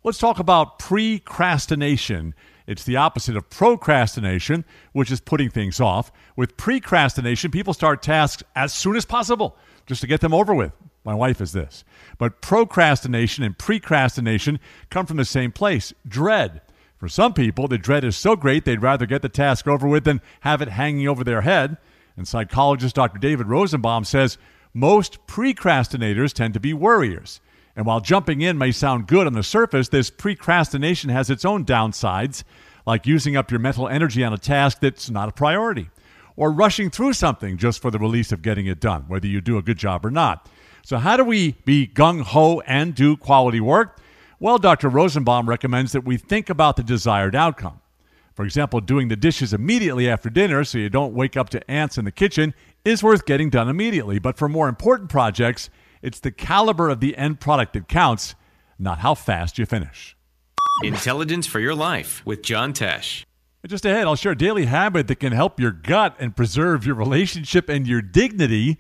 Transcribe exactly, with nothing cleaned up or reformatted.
Let's talk about precrastination. It's the opposite of procrastination, which is putting things off. With precrastination, people start tasks as soon as possible just to get them over with. My wife is this. But procrastination and precrastination come from the same place, dread. For some people, the dread is so great they'd rather get the task over with than have it hanging over their head. And psychologist Doctor David Rosenbaum says most precrastinators tend to be worriers. And while jumping in may sound good on the surface, this precrastination has its own downsides, like using up your mental energy on a task that's not a priority, or rushing through something just for the release of getting it done, whether you do a good job or not. So how do we be gung-ho and do quality work? Well, Doctor Rosenbaum recommends that we think about the desired outcome. For example, doing the dishes immediately after dinner so you don't wake up to ants in the kitchen is worth getting done immediately. But for more important projects, it's the caliber of the end product that counts, not how fast you finish. Intelligence for Your Life with John Tesh. Just ahead, I'll share a daily habit that can help your gut and preserve your relationship and your dignity.